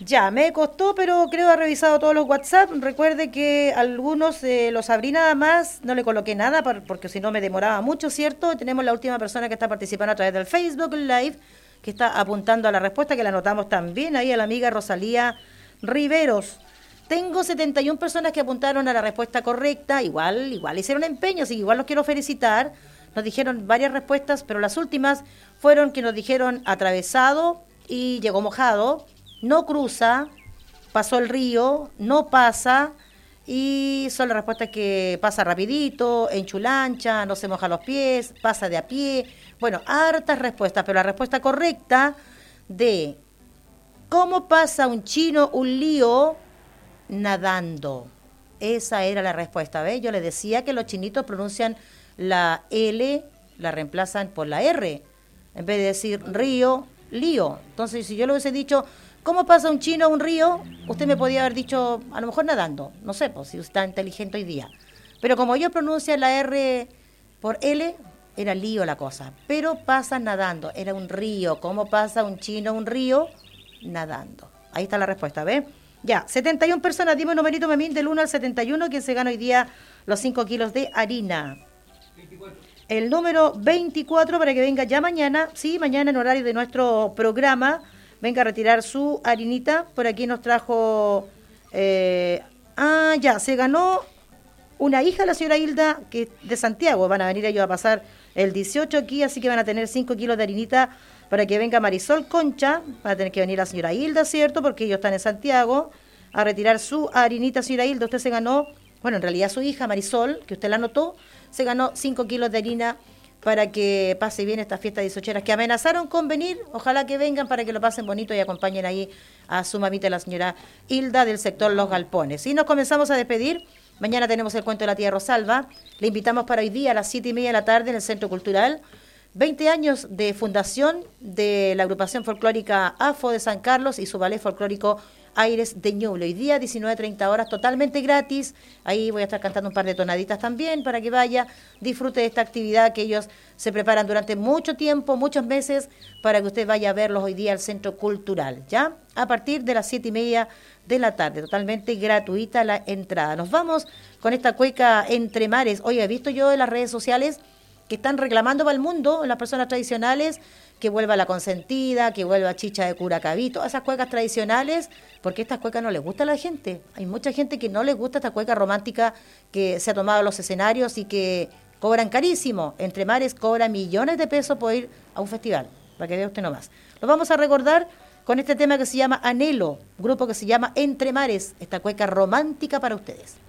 Ya, me costó, pero creo haber revisado todos los WhatsApp. Recuerde que algunos los abrí nada más, no le coloqué nada porque si no me demoraba mucho, ¿cierto? Tenemos la última persona que está participando a través del Facebook Live, que está apuntando a la respuesta, que la anotamos también ahí a la amiga Rosalía Riveros. Tengo 71 personas que apuntaron a la respuesta correcta, igual hicieron empeño, así que igual los quiero felicitar. Nos dijeron varias respuestas, pero las últimas fueron que nos dijeron atravesado y llegó mojado, no cruza, pasó el río, no pasa, y son las respuestas que pasa rapidito, en chulancha, no se moja los pies, pasa de a pie. Bueno, hartas respuestas, pero la respuesta correcta de cómo pasa un chino un lío nadando. Esa era la respuesta, ¿ves? Yo les decía que los chinitos pronuncian la L, la reemplazan por la R, en vez de decir río, lío. Entonces, si yo le hubiese dicho, ¿cómo pasa un chino a un río? Usted me podía haber dicho, a lo mejor nadando, no sé, pues si usted está inteligente hoy día. Pero como ellos pronuncian la R por L, era lío la cosa. Pero pasa nadando, era un río. ¿Cómo pasa un chino a un río? Nadando. Ahí está la respuesta, ¿ves? Ya, 71 personas, dime un numerito, Memín, del 1 al 71, quien se gana hoy día los 5 kilos de harina. 24. El número 24 para que venga ya mañana, sí, mañana en horario de nuestro programa, venga a retirar su harinita. Por aquí nos trajo, ya, se ganó una hija de la señora Hilda, que es de Santiago. Van a venir ellos a pasar el 18 aquí, así que van a tener 5 kilos de harinita para que venga Marisol Concha. Va a tener que venir la señora Hilda, ¿cierto? Porque ellos están en Santiago, a retirar su harinita. Señora Hilda, usted se ganó, bueno, en realidad su hija Marisol, que usted la anotó, se ganó 5 kilos de harina para que pase bien esta fiesta de 18 que amenazaron con venir. Ojalá que vengan para que lo pasen bonito y acompañen ahí a su mamita, la señora Hilda, del sector Los Galpones. Y nos comenzamos a despedir. Mañana tenemos el cuento de la tía Rosalba. Le invitamos para hoy día a las 7:30 de la tarde en el Centro Cultural. 20 años de fundación de la agrupación folclórica AFO de San Carlos y su ballet folclórico Aires de Ñuble. Hoy día 19:30 horas, totalmente gratis. Ahí voy a estar cantando un par de tonaditas también para que vaya, disfrute de esta actividad que ellos se preparan durante mucho tiempo, muchos meses, para que usted vaya a verlos hoy día al Centro Cultural, ¿ya? A partir de las 7:30 de la tarde, totalmente gratuita la entrada. Nos vamos con esta cueca Entre Mares. Oye, he visto yo en las redes sociales que están reclamando para el mundo, las personas tradicionales, que vuelva la consentida, que vuelva Chicha de Curacaví, todas esas cuecas tradicionales, porque estas cuecas no les gusta a la gente. Hay mucha gente que no les gusta esta cueca romántica que se ha tomado en los escenarios y que cobran carísimo. Entre Mares cobra millones de pesos por ir a un festival, para que vea usted nomás. Lo vamos a recordar con este tema que se llama Anhelo, grupo que se llama Entre Mares, esta cueca romántica para ustedes.